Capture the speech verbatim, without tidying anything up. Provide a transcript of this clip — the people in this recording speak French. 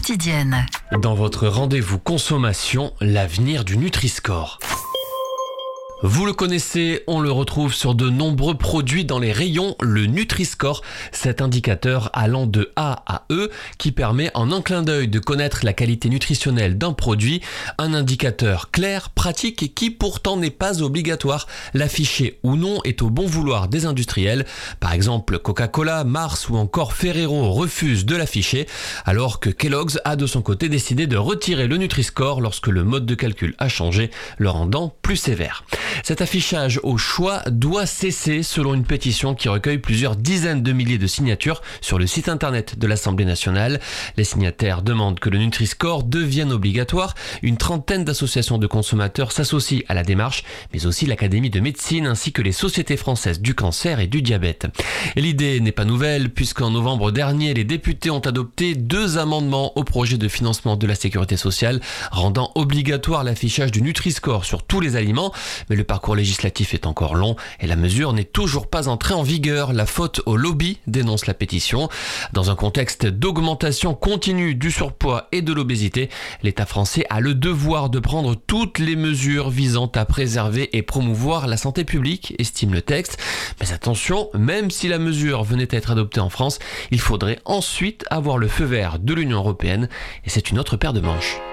quotidienne. Dans votre rendez-vous consommation, l'avenir du Nutri-Score. Vous le connaissez, on le retrouve sur de nombreux produits dans les rayons, le Nutri-Score, cet indicateur allant de A à E qui permet en un clin d'œil de connaître la qualité nutritionnelle d'un produit, un indicateur clair, pratique et qui pourtant n'est pas obligatoire. L'afficher ou non est au bon vouloir des industriels. Par exemple, Coca-Cola, Mars ou encore Ferrero refusent de l'afficher, alors que Kellogg's a de son côté décidé de retirer le Nutri-Score lorsque le mode de calcul a changé, le rendant plus sévère. Cet affichage au choix doit cesser selon une pétition qui recueille plusieurs dizaines de milliers de signatures sur le site internet de l'Assemblée nationale. Les signataires demandent que le Nutri-Score devienne obligatoire. Une trentaine d'associations de consommateurs s'associent à la démarche, mais aussi l'Académie de médecine ainsi que les sociétés françaises du cancer et du diabète. Et l'idée n'est pas nouvelle puisqu'en novembre dernier, les députés ont adopté deux amendements au projet de financement de la sécurité sociale rendant obligatoire l'affichage du Nutri-Score sur tous les aliments. Mais le parcours législatif est encore long et la mesure n'est toujours pas entrée en vigueur. La faute au lobby, dénonce la pétition. Dans un contexte d'augmentation continue du surpoids et de l'obésité, l'État français a le devoir de prendre toutes les mesures visant à préserver et promouvoir la santé publique, estime le texte. Mais attention, même si la mesure venait à être adoptée en France, il faudrait ensuite avoir le feu vert de l'Union européenne et c'est une autre paire de manches.